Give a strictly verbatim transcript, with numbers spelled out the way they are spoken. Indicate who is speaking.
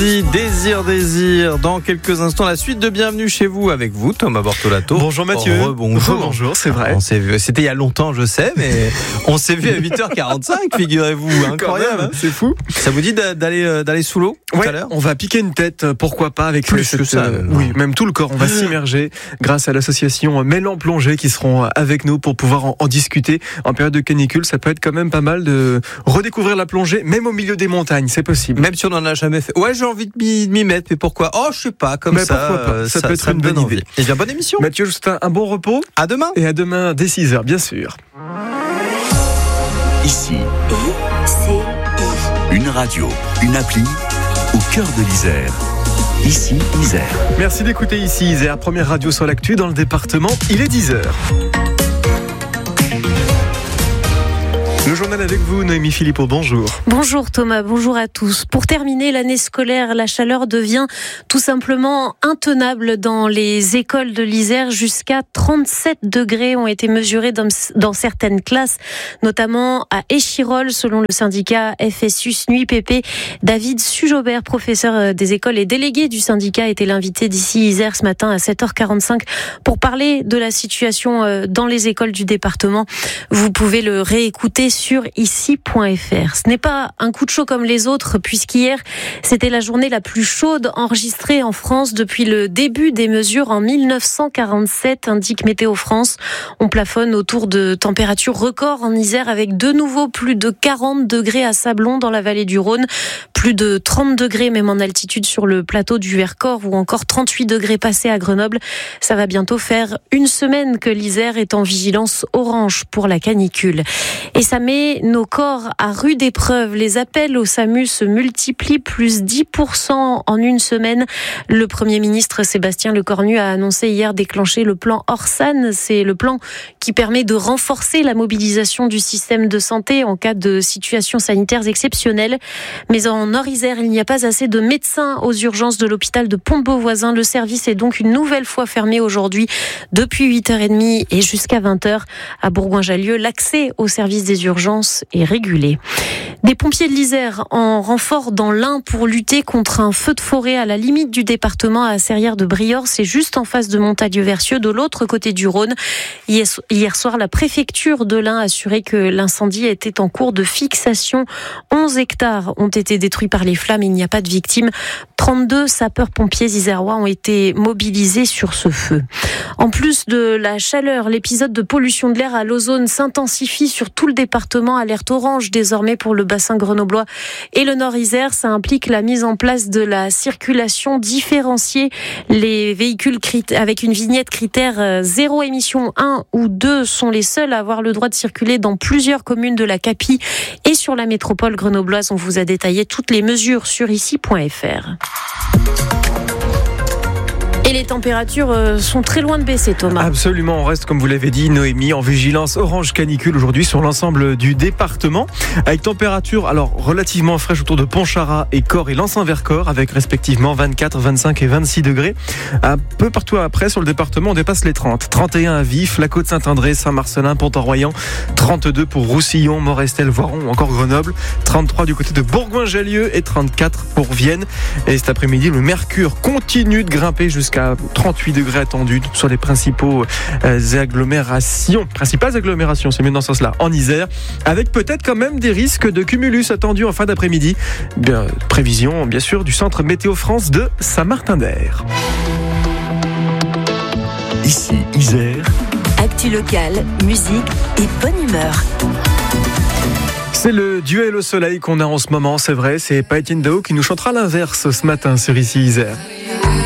Speaker 1: Squeezie, Désir, Désir. Dans quelques instants, la suite de Bienvenue chez vous avec vous, Thomas Bortolato.
Speaker 2: Bonjour Mathieu.
Speaker 1: Bonjour.
Speaker 2: Bonjour, c'est vrai.
Speaker 1: On s'est vu, c'était il y a longtemps, je sais, mais on s'est vu à huit heures quarante-cinq, figurez-vous. Incroyable.
Speaker 2: Même, c'est fou.
Speaker 1: Ça vous dit d'aller, d'aller sous l'eau
Speaker 2: ouais,
Speaker 1: tout à l'heure?
Speaker 2: On va piquer une tête, pourquoi pas, avec
Speaker 1: plus
Speaker 2: cette,
Speaker 1: que ça.
Speaker 2: Euh, oui, même tout le corps. On va s'immerger grâce à l'association Mélan Plongée qui seront avec nous pour pouvoir en, en discuter. En période de canicule, ça peut être quand même pas mal de redécouvrir la plongée, même au milieu des montagnes, c'est possible.
Speaker 1: Même si on n'en a jamais fait. Ouais, j'ai envie de m'y, de m'y mettre, mais pourquoi? Oh, je sais pas, comme
Speaker 2: mais
Speaker 1: ça.
Speaker 2: Pourquoi pas. Ça, ça peut être ça une bonne idée.
Speaker 1: Et bien, bonne émission.
Speaker 2: Mathieu, juste un, un bon repos.
Speaker 1: À demain.
Speaker 2: Et à demain dès six heures, bien sûr.
Speaker 3: Ici.
Speaker 4: I C I.
Speaker 3: Une radio, une appli au cœur de l'Isère. Ici, Isère.
Speaker 2: Merci d'écouter Ici Isère, première radio sur l'actu dans le département. Il est dix heures. Le journal avec vous, Noémie Philippot, bonjour.
Speaker 5: Bonjour Thomas, bonjour à tous. Pour terminer l'année scolaire, la chaleur devient tout simplement intenable dans les écoles de l'Isère. Jusqu'à trente-sept degrés ont été mesurés dans, dans certaines classes, notamment à Échirolles, selon le syndicat F S U S N U I P P. David Sujobert, professeur des écoles et délégué du syndicat, était l'invité d'Ici Isère ce matin à sept heures quarante-cinq pour parler de la situation dans les écoles du département. Vous pouvez le réécouter sur ici point f r. Ce n'est pas un coup de chaud comme les autres, puisqu'hier, c'était la journée la plus chaude enregistrée en France depuis le début des mesures en mille neuf cent quarante-sept, indique Météo France. On plafonne autour de températures records en Isère, avec de nouveau plus de quarante degrés à Sablon dans la vallée du Rhône, plus de trente degrés même en altitude sur le plateau du Vercors, ou encore trente-huit degrés passés à Grenoble. Ça va bientôt faire une semaine que l'Isère est en vigilance orange pour la canicule. Et ça met nos corps à rude épreuve. Les appels au SAMU se multiplient, plus dix pour cent en une semaine. Le Premier ministre Sébastien Lecornu a annoncé hier déclencher le plan Orsan. C'est le plan qui permet de renforcer la mobilisation du système de santé en cas de situations sanitaires exceptionnelles. Mais en Nord-Isère, il n'y a pas assez de médecins aux urgences de l'hôpital de Pont-de-Beauvoisin. Le service est donc une nouvelle fois fermé aujourd'hui depuis huit heures trente et jusqu'à vingt heures. À Bourgoin-Jallieu, l'accès aux services des urgences est régulé. Des pompiers de l'Isère en renfort dans l'Ain pour lutter contre un feu de forêt à la limite du département à Serrières-de-Briord. C'est juste en face de Montalieu-Versieux, de l'autre côté du Rhône. Hier soir, la préfecture de l'Ain a assuré que l'incendie était en cours de fixation. onze hectares ont été détruits par les flammes. Il n'y a pas de victimes. trente-deux sapeurs-pompiers isérois ont été mobilisés sur ce feu. En plus de la chaleur, l'épisode de pollution de l'air à l'ozone s'intensifie sur tout le département. Alerte orange désormais pour le bassin grenoblois et le Nord-Isère. Ça implique la mise en place de la circulation différenciée. Les véhicules avec une vignette critère zéro émission un ou deux sont les seuls à avoir le droit de circuler dans plusieurs communes de la Capie et sur la métropole grenobloise. On vous a détaillé toutes les mesures sur ici point f r. Et les températures sont très loin de baisser, Thomas.
Speaker 2: Absolument, on reste, comme vous l'avez dit, Noémie, en vigilance orange canicule aujourd'hui sur l'ensemble du département, avec température alors relativement fraîche autour de Pontcharrat et Corps et Lens-en-Vercors, avec respectivement vingt-quatre, vingt-cinq et vingt-six degrés. Un peu partout après, sur le département, on dépasse les trente. trente et un à Vif, la Côte-Saint-André, Saint-Marcelin, Pont-en-Royans, trente-deux pour Roussillon, Morestel, Voiron ou encore Grenoble, trente-trois du côté de Bourgoin-Jallieu et trente-quatre pour Vienne. Et cet après-midi, le mercure continue de grimper jusqu'à à trente-huit degrés attendus sur les principaux euh, agglomérations, principales agglomérations, c'est mieux dans ce sens-là, en Isère, avec peut-être quand même des risques de cumulus attendus en fin d'après-midi. Bien, prévision, bien sûr, du centre Météo France de Saint-Martin-d'Air.
Speaker 3: Ici, Isère.
Speaker 4: Actu locale, musique et bonne humeur.
Speaker 2: C'est le duel au soleil qu'on a en ce moment, c'est vrai, c'est pas Etienne Dao qui nous chantera l'inverse ce matin sur Ici Isère.